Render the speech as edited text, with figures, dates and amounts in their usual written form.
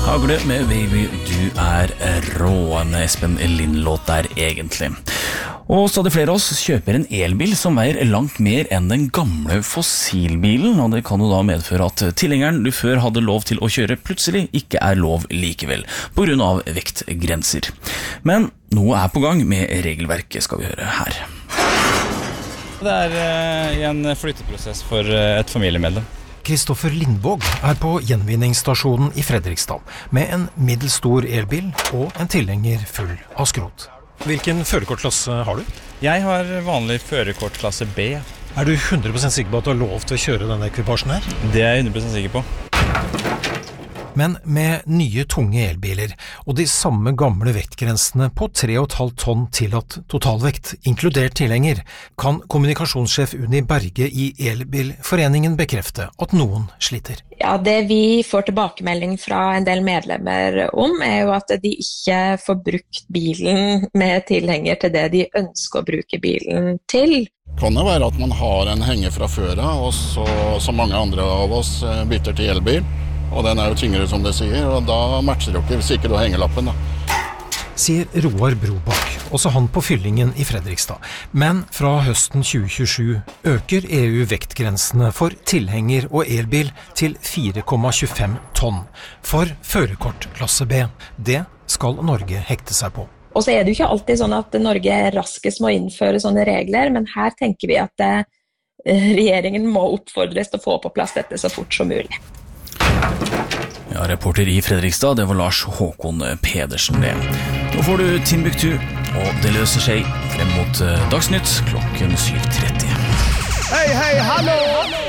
Hagle med Baby, du rående Espen Lind-låt der egentlig. Og stadig flere av oss kjøper en elbil som veier langt mer enn den gamle fossilbilen, og det kan jo da medføre at tilhengeren du før hadde lov til å kjøre plutselig ikke lov likevel, på grunn av vektgrenser. Men noe på gang med regelverket, skal vi høre her. Det en flytteprosess for et familiemedlem. Kristoffer Lindvåg på gjenvinningsstasjonen i Fredrikstad med en middelstor elbil og en tilhenger full av skrot. Hvilken førerkortklasse har du? Jeg har vanlig førerkortklasse B. Er du 100% sikker på at du har lov til å kjøre denne ekvipasjen her? Det jeg 100% sikker på. Men med nye tunge elbiler og de samme gamle vektgrensene på 3,5 tonn tillatt totalvekt, inkludert tilhenger, kan kommunikasjonssjef Unni Berge i Elbilforeningen bekrefte at noen sliter. Ja, det vi får tilbakemelding fra en del medlemmer om jo at de ikke får brukt bilen med tilhenger til det de ønsker å bruke bilen til. Kan det være at man har en henger fra før av, og så, som mange andre av oss bytter til elbil? Og den jo tyngre som det sier, og da matcher det ikke hvis ikke du har hengelappen da. Sier Roar Brobakk, også han på fyllingen i Fredrikstad. Men fra høsten 2027 øker EU vektgrensene for tilhenger og elbil til 4,25 tonn for førerkortklasse B. Det skal Norge hekte seg på. Og så det jo ikke alltid sånn at Norge raskest må innføre sånne regler, men her tenker vi at regjeringen må oppfordres til å få på plass dette så fort som mulig. Ja, reporter i Fredrikstad, det var Lars Håkon Pedersen det. Nå får du Timbuktu, og det løser seg frem mot Dagsnytt klokken 7:30. Hei, hallo!